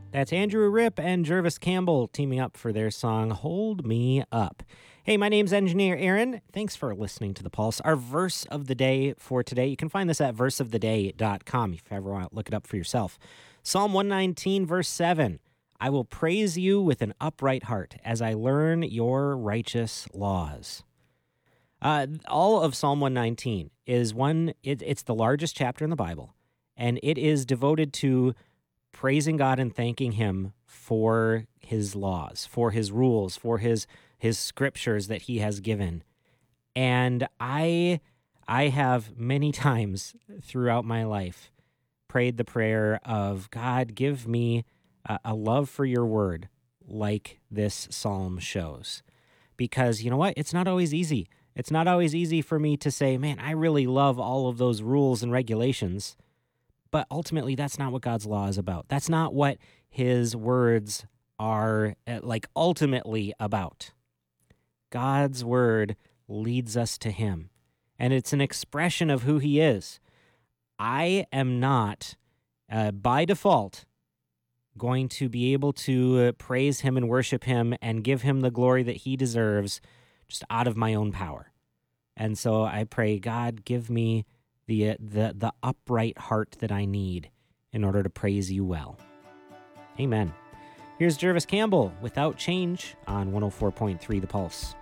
That's Andrew Ripp and Jervis Campbell teaming up for their song Hold Me Up. Hey, my name's Engineer Aaron. Thanks for listening to The Pulse. Our verse of the day for today, you can find this at verseoftheday.com if you ever want to look it up for yourself. Psalm 119, verse 7. I will praise you with an upright heart as I learn your righteous laws. All of Psalm 119 is it's the largest chapter in the Bible, and it is devoted to praising God and thanking Him for His laws, for His rules, for His scriptures that He has given. And I have many times throughout my life prayed the prayer of, God, give me a love for your word like this psalm shows. Because you know what? It's not always easy. It's not always easy for me to say, man, I really love all of those rules and regulations. But ultimately, that's not what God's law is about. That's not what His words are ultimately about. God's word leads us to Him, and it's an expression of who He is. I am not, by default, going to be able to praise Him and worship Him and give Him the glory that He deserves just out of my own power. And so I pray, God, give me the upright heart that I need in order to praise you well. Amen. Here's Jervis Campbell, Without Change, on 104.3 The Pulse.